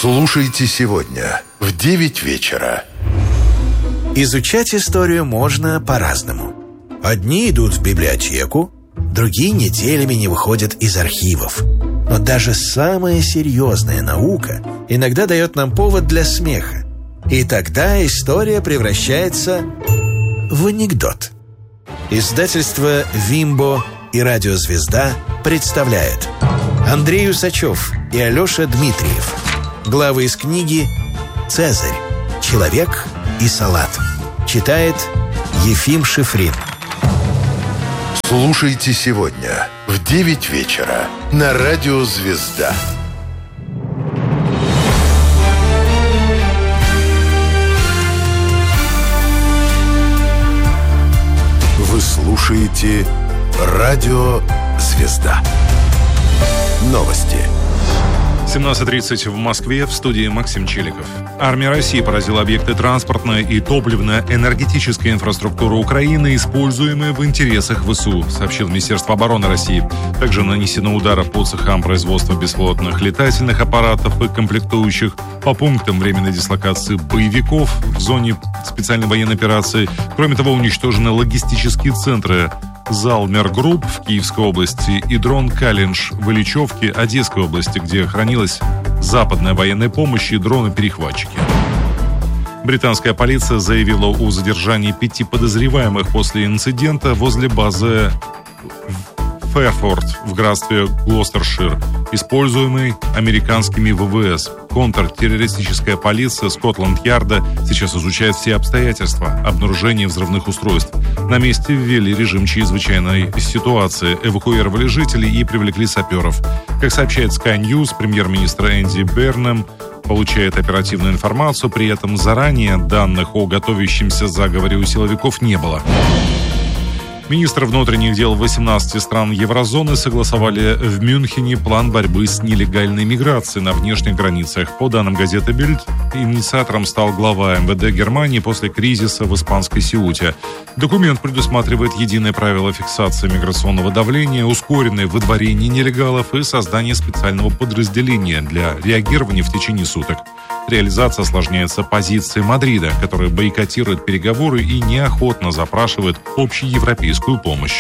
Слушайте сегодня в 9 вечера. Изучать историю можно по-разному. Одни идут в библиотеку, другие неделями не выходят из архивов. Но даже самая серьезная наука иногда дает нам повод для смеха. И тогда история превращается в анекдот. Издательство «Вимбо» и «Радиозвезда» представляет Андрей Усачев и Алеша Дмитриев. Главы из книги «Цезарь. Человек и салат». Читает Ефим Шифрин. Слушайте сегодня в 9 вечера на Радио «Звезда». Вы слушаете Радио «Звезда». Новости. 17:30 в Москве, в студии Максим Челиков. Армия России поразила объекты транспортной и топливно-энергетической инфраструктуры Украины, используемые в интересах ВСУ, сообщил Министерство обороны России. Также нанесено ударов по цехам производства беспилотных летательных аппаратов и комплектующих, по пунктам временной дислокации боевиков в зоне специальной военной операции. Кроме того, уничтожены логистические центры Залмер Групп в Киевской области и дрон Калинж в Ильичевке Одесской области, где хранилась западная военная помощь и дроны-перехватчики. Британская полиция заявила о задержании 5 подозреваемых после инцидента возле базы Фэрфорд в графстве Глостершир, используемый американскими ВВС. Контртеррористическая полиция Скотланд-Ярда сейчас изучает все обстоятельства обнаружения взрывных устройств. На месте ввели режим чрезвычайной ситуации, эвакуировали жителей и привлекли саперов. Как сообщает Sky News, премьер-министр Энди Бернем получает оперативную информацию, при этом заранее данных о готовящемся заговоре у силовиков не было. Министры внутренних дел 18 стран еврозоны согласовали в Мюнхене план борьбы с нелегальной миграцией на внешних границах. По данным газеты «Бильд», инициатором стал глава МВД Германии после кризиса в испанской Сеуте. Документ предусматривает единое правило фиксации миграционного давления, ускоренное выдворение нелегалов и создание специального подразделения для реагирования в течение суток. Реализация осложняется позицией Мадрида, который бойкотирует переговоры и неохотно запрашивает общеевропейскую помощь.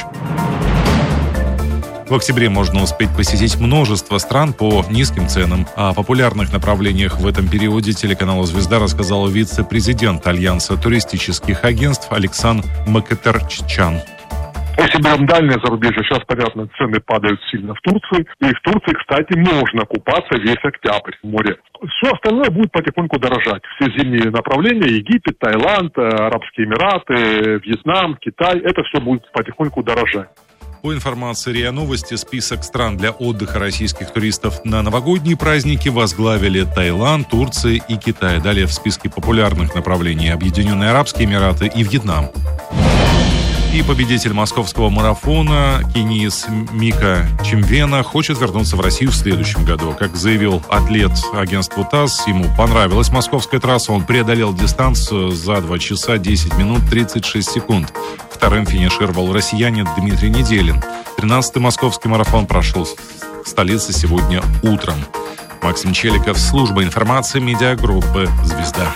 В октябре можно успеть посетить множество стран по низким ценам. О популярных направлениях в этом периоде телеканалу «Звезда» рассказал вице-президент Альянса туристических агентств Александр Макетерчан. Если берем дальнее зарубежье, сейчас, понятно, цены падают сильно в Турции. И в Турции, кстати, можно купаться весь октябрь в море. Все остальное будет потихоньку дорожать. Все зимние направления, Египет, Таиланд, Арабские Эмираты, Вьетнам, Китай, это все будет потихоньку дорожать. По информации РИА Новости, список стран для отдыха российских туристов на новогодние праздники возглавили Таиланд, Турция и Китай. Далее в списке популярных направлений Объединенные Арабские Эмираты и Вьетнам. И победитель московского марафона кенийец Мика Чимвена хочет вернуться в Россию в следующем году. Как заявил атлет агентству ТАСС, ему понравилась московская трасса. Он преодолел дистанцию за 2 часа 10 минут 36 секунд. Вторым финишировал россиянин Дмитрий Неделин. 13-й московский марафон прошел в столице сегодня утром. Максим Челиков, служба информации медиагруппы «Звезда».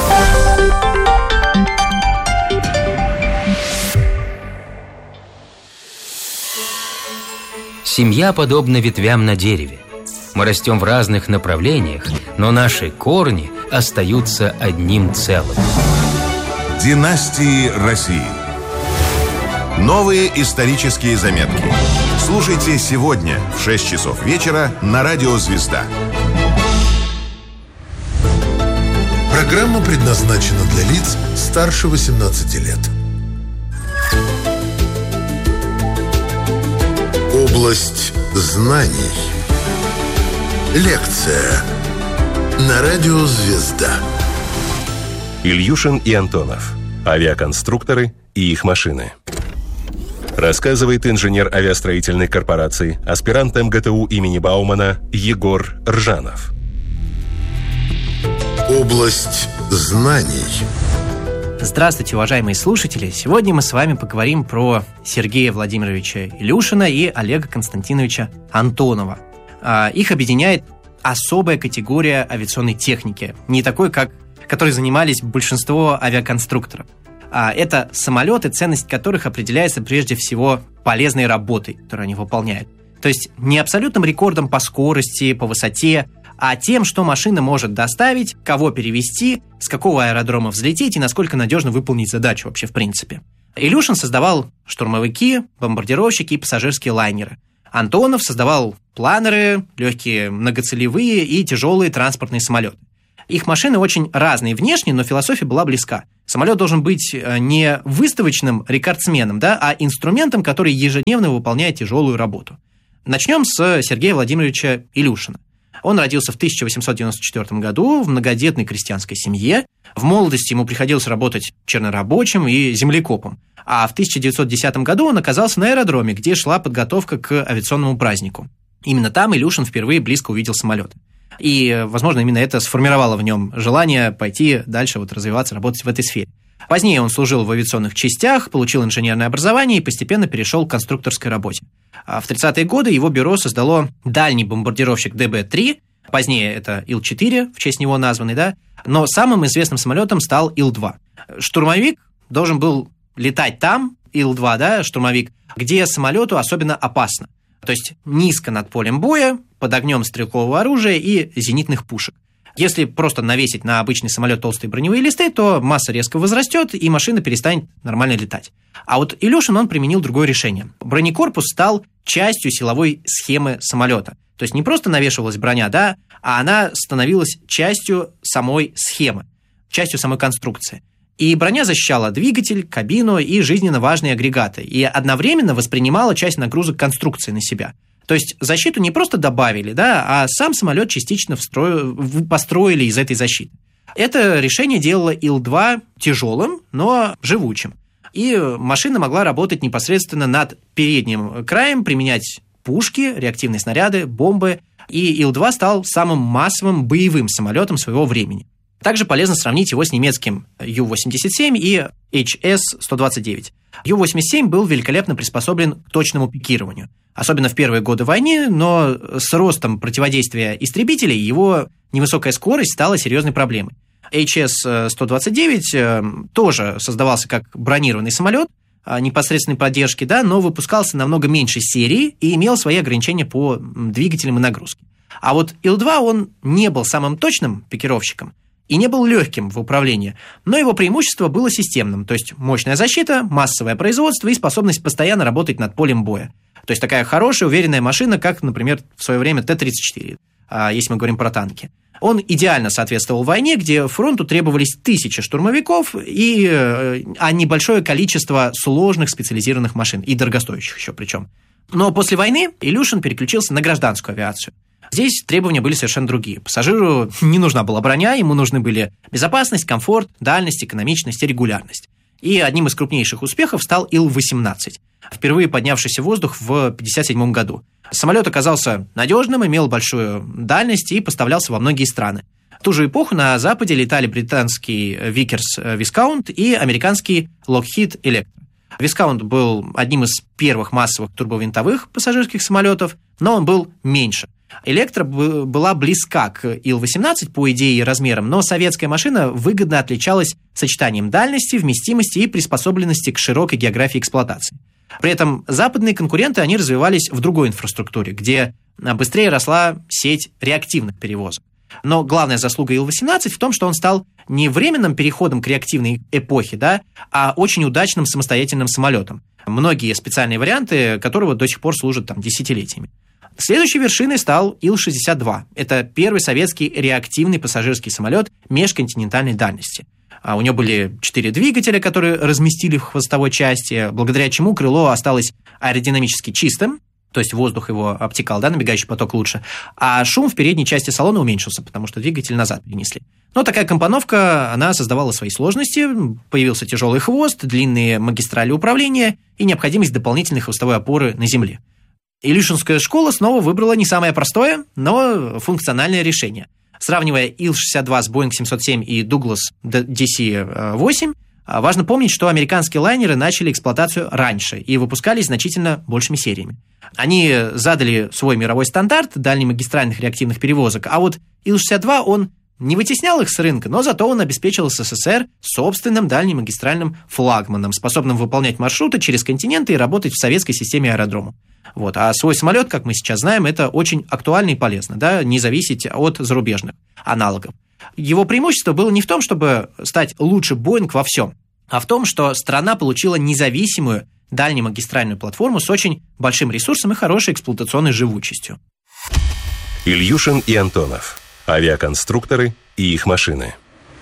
Семья подобна ветвям на дереве. Мы растем в разных направлениях, но наши корни остаются одним целым. Династии России. Новые исторические заметки. Слушайте сегодня в 6 часов вечера на Радио «Звезда». Программа предназначена для лиц старше 18 лет. Область знаний. Лекция на Радио «Звезда». Ильюшин и Антонов. Авиаконструкторы и их машины. Рассказывает инженер авиастроительной корпорации, аспирант МГТУ имени Баумана Егор Ржанов. Область знаний. Здравствуйте, уважаемые слушатели! Сегодня мы с вами поговорим про Сергея Владимировича Илюшина и Олега Константиновича Антонова. Их объединяет особая категория авиационной техники, не такой, которой занимались большинство авиаконструкторов. Это самолеты, ценность которых определяется прежде всего полезной работой, которую они выполняют. То есть не абсолютным рекордом по скорости, по высоте, а тем, что машина может доставить, кого перевезти, с какого аэродрома взлететь и насколько надежно выполнить задачу вообще в принципе. Илюшин создавал штурмовики, бомбардировщики и пассажирские лайнеры. Антонов создавал планеры, легкие многоцелевые и тяжелые транспортные самолеты. Их машины очень разные внешне, но философия была близка. Самолет должен быть не выставочным рекордсменом, а инструментом, который ежедневно выполняет тяжелую работу. Начнем с Сергея Владимировича Илюшина. Он родился в 1894 году в многодетной крестьянской семье. В молодости ему приходилось работать чернорабочим и землекопом. А в 1910 году он оказался на аэродроме, где шла подготовка к авиационному празднику. Именно там Илюшин впервые близко увидел самолеты. И, возможно, именно это сформировало в нем желание пойти дальше развиваться, работать в этой сфере. Позднее он служил в авиационных частях, получил инженерное образование и постепенно перешел к конструкторской работе. В 30-е годы его бюро создало дальний бомбардировщик ДБ-3, позднее это Ил-4, в честь него названный, но самым известным самолетом стал Ил-2. Штурмовик должен был летать там, Ил-2, штурмовик, где самолету особенно опасно. То есть низко над полем боя, под огнем стрелкового оружия и зенитных пушек. Если просто навесить на обычный самолет толстые броневые листы, то масса резко возрастет, и машина перестанет нормально летать. А вот Илюшин, он применил другое решение. Бронекорпус стал частью силовой схемы самолета. То есть не просто навешивалась броня, а она становилась частью самой схемы, частью самой конструкции. И броня защищала двигатель, кабину и жизненно важные агрегаты, и одновременно воспринимала часть нагрузок конструкции на себя. То есть защиту не просто добавили, а сам самолет частично построили из этой защиты. Это решение делало Ил-2 тяжелым, но живучим. И машина могла работать непосредственно над передним краем, применять пушки, реактивные снаряды, бомбы. И Ил-2 стал самым массовым боевым самолетом своего времени. Также полезно сравнить его с немецким Ю-87 и HS-129. Ю-87 был великолепно приспособлен к точному пикированию, особенно в первые годы войны, но с ростом противодействия истребителей его невысокая скорость стала серьезной проблемой. HS-129 тоже создавался как бронированный самолет непосредственной поддержки, но выпускался намного меньше серии и имел свои ограничения по двигателям и нагрузке. А вот Ил-2, он не был самым точным пикировщиком и не был легким в управлении, но его преимущество было системным, то есть мощная защита, массовое производство и способность постоянно работать над полем боя. То есть такая хорошая, уверенная машина, как, например, в свое время Т-34, если мы говорим про танки. Он идеально соответствовал войне, где фронту требовались тысячи штурмовиков, а небольшое количество сложных специализированных машин, и дорогостоящих еще причем. Но после войны Илюшин переключился на гражданскую авиацию. Здесь требования были совершенно другие. Пассажиру не нужна была броня, ему нужны были безопасность, комфорт, дальность, экономичность и регулярность. И одним из крупнейших успехов стал Ил-18, впервые поднявшийся в воздух в 1957 году. Самолет оказался надежным, имел большую дальность и поставлялся во многие страны. В ту же эпоху на Западе летали британский Vickers Viscount и американский Lockheed Electra. Viscount был одним из первых массовых турбовинтовых пассажирских самолетов, но он был меньше. Электра была близка к Ил-18 по идее и размерам, но советская машина выгодно отличалась сочетанием дальности, вместимости и приспособленности к широкой географии эксплуатации. При этом западные конкуренты, они развивались в другой инфраструктуре, где быстрее росла сеть реактивных перевозок. Но главная заслуга Ил-18 в том, что он стал не временным переходом к реактивной эпохе, а очень удачным самостоятельным самолетом, многие специальные варианты которого до сих пор служат десятилетиями. Следующей вершиной стал Ил-62. Это первый советский реактивный пассажирский самолет межконтинентальной дальности. У него были 4 двигателя, которые разместили в хвостовой части, благодаря чему крыло осталось аэродинамически чистым, то есть воздух его обтекал, набегающий поток лучше, а шум в передней части салона уменьшился, потому что двигатель назад перенесли. Но такая компоновка, она создавала свои сложности, появился тяжелый хвост, длинные магистрали управления и необходимость дополнительной хвостовой опоры на земле. Илюшинская школа снова выбрала не самое простое, но функциональное решение. Сравнивая Ил-62 с Boeing 707 и Douglas DC-8, Важно помнить, что американские лайнеры начали эксплуатацию раньше и выпускались значительно большими сериями. Они задали свой мировой стандарт дальнемагистральных реактивных перевозок, а вот Ил-62, он не вытеснял их с рынка, но зато он обеспечил СССР собственным дальнемагистральным флагманом, способным выполнять маршруты через континенты и работать в советской системе аэродромов. Вот. А свой самолет, как мы сейчас знаем, это очень актуально и полезно, да, не зависеть от зарубежных аналогов. Его преимущество было не в том, чтобы стать лучше Боинг во всем, а в том, что страна получила независимую дальнемагистральную платформу с очень большим ресурсом и хорошей эксплуатационной живучестью. Ильюшин и Антонов. Авиаконструкторы и их машины.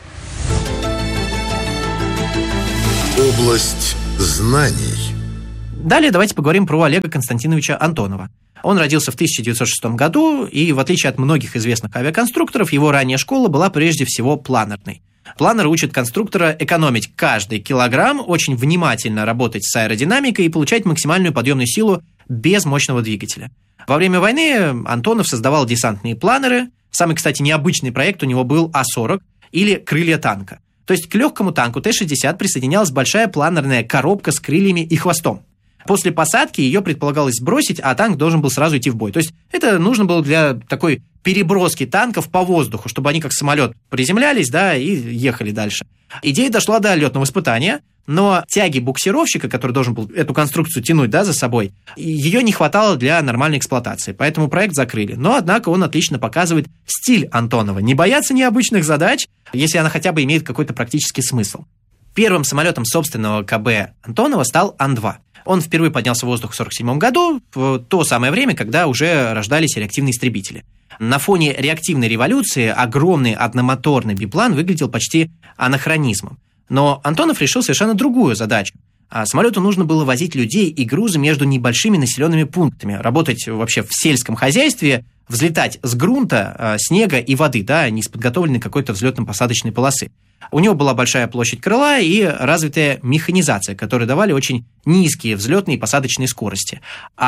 Область знаний. Далее давайте поговорим про Олега Константиновича Антонова. Он родился в 1906 году, и в отличие от многих известных авиаконструкторов, его ранняя школа была прежде всего планерной. Планер учит конструктора экономить каждый килограмм, очень внимательно работать с аэродинамикой и получать максимальную подъемную силу без мощного двигателя. Во время войны Антонов создавал десантные планеры. Самый, кстати, необычный проект у него был А-40 или крылья танка. То есть к легкому танку Т-60 присоединялась большая планерная коробка с крыльями и хвостом. После посадки ее предполагалось сбросить, а танк должен был сразу идти в бой. То есть это нужно было для такой переброски танков по воздуху, чтобы они как самолет приземлялись, да, и ехали дальше. Идея дошла до летного испытания, но тяги буксировщика, который должен был эту конструкцию тянуть, да, за собой, ее не хватало для нормальной эксплуатации, поэтому проект закрыли. Но, однако, он отлично показывает стиль Антонова. Не бояться необычных задач, если она хотя бы имеет какой-то практический смысл. Первым самолетом собственного КБ Антонова стал Ан-2. Он впервые поднялся в воздух в 1947 году, в то самое время, когда уже рождались реактивные истребители. На фоне реактивной революции огромный одномоторный биплан выглядел почти анахронизмом. Но Антонов решил совершенно другую задачу. Самолету нужно было возить людей и грузы между небольшими населенными пунктами, работать вообще в сельском хозяйстве, взлетать с грунта, снега и воды, да, не с подготовленной какой-то взлетно-посадочной полосы. У него была большая площадь крыла и развитая механизация, которые давали очень низкие взлетные и посадочные скорости.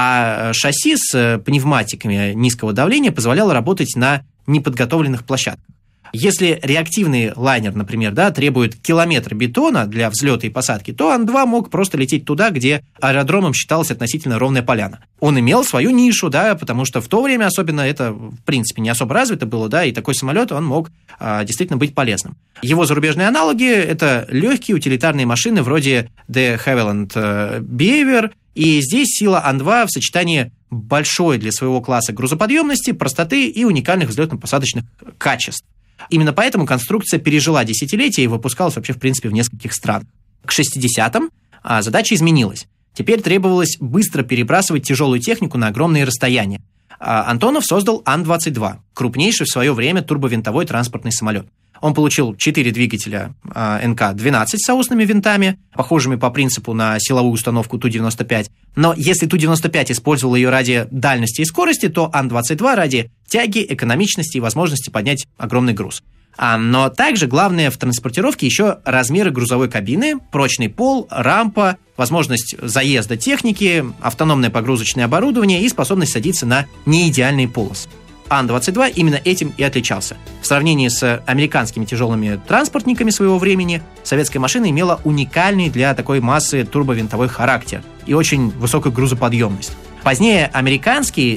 А шасси с пневматиками низкого давления позволяло работать на неподготовленных площадках. Если реактивный лайнер, например, да, требует километра бетона для взлета и посадки, то Ан-2 мог просто лететь туда, где аэродромом считалась относительно ровная поляна. Он имел свою нишу, да, потому что в то время особенно это, в принципе, не особо развито было, да, и такой самолет, он мог действительно быть полезным. Его зарубежные аналоги – это легкие утилитарные машины вроде de Havilland Beaver, и здесь сила Ан-2 в сочетании большой для своего класса грузоподъемности, простоты и уникальных взлетно-посадочных качеств. Именно поэтому конструкция пережила десятилетия и выпускалась вообще, в принципе, в нескольких странах. К 60-м задача изменилась. Теперь требовалось быстро перебрасывать тяжелую технику на огромные расстояния. Антонов создал Ан-22, крупнейший в свое время турбовинтовой транспортный самолет. Он получил 4 двигателя НК-12 с соосными винтами, похожими по принципу на силовую установку Ту-95. Но если Ту-95 использовал ее ради дальности и скорости, то Ан-22 ради тяги, экономичности и возможности поднять огромный груз. Но также главное в транспортировке еще размеры грузовой кабины, прочный пол, рампа, возможность заезда техники, автономное погрузочное оборудование и способность садиться на неидеальные полосы. Ан-22 именно этим и отличался. В сравнении с американскими тяжелыми транспортниками своего времени, советская машина имела уникальный для такой массы турбовинтовой характер и очень высокую грузоподъемность. Позднее американский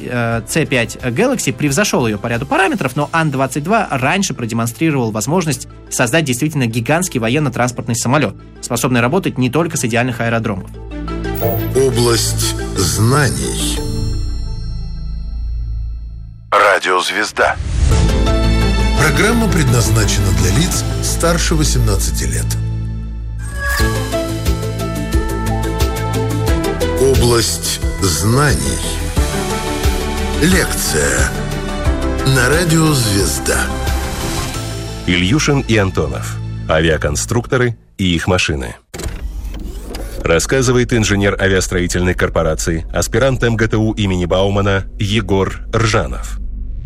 C5 Galaxy превзошел ее по ряду параметров, но Ан-22 раньше продемонстрировал возможность создать действительно гигантский военно-транспортный самолет, способный работать не только с идеальных аэродромов. Область знаний. Радиозвезда. Программа предназначена для лиц старше 18 лет. Область знаний. Лекция на радиозвезда. Ильюшин и Антонов. Авиаконструкторы и их машины. Рассказывает инженер авиастроительной корпорации, аспирант МГТУ имени Баумана Егор Ржанов.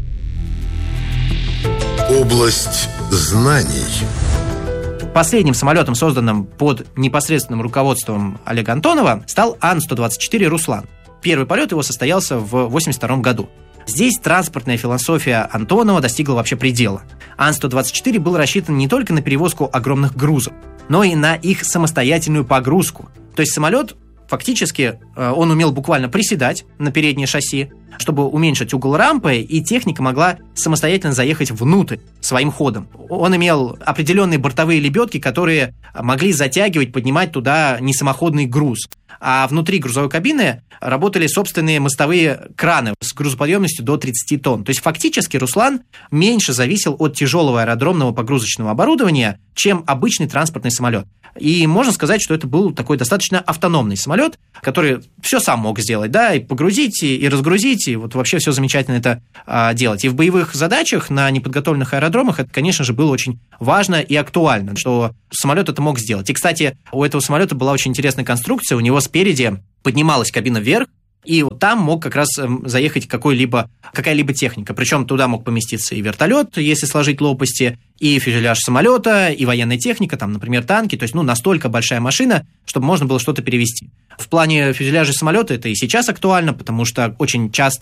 Область знаний. Последним самолетом, созданным под непосредственным руководством Олега Антонова, стал Ан-124 «Руслан». Первый полет его состоялся в 1982 году. Здесь транспортная философия Антонова достигла вообще предела. Ан-124 был рассчитан не только на перевозку огромных грузов, но и на их самостоятельную погрузку. То есть самолет фактически, он умел буквально приседать на переднее шасси, чтобы уменьшить угол рампы, и техника могла самостоятельно заехать внутрь своим ходом. Он имел определенные бортовые лебедки, которые могли затягивать, поднимать туда несамоходный груз. А внутри грузовой кабины работали собственные мостовые краны с грузоподъемностью до 30 тонн. То есть фактически Руслан меньше зависел от тяжелого аэродромного погрузочного оборудования, чем обычный транспортный самолет. И можно сказать, что это был такой достаточно автономный самолет, который все сам мог сделать, да, и погрузить, и разгрузить, и вот вообще все замечательно это делать. И в боевых задачах на неподготовленных аэродромах это, конечно же, было очень важно и актуально, что самолет это мог сделать. И, кстати, у этого самолета была очень интересная конструкция, у него спереди поднималась кабина вверх, и вот там мог как раз заехать какая-либо техника. Причем туда мог поместиться и вертолет, если сложить лопасти, и фюзеляж самолета, и военная техника, там, например, танки. То есть, настолько большая машина, чтобы можно было что-то перевезти. В плане фюзеляжа самолета это и сейчас актуально, потому что очень часто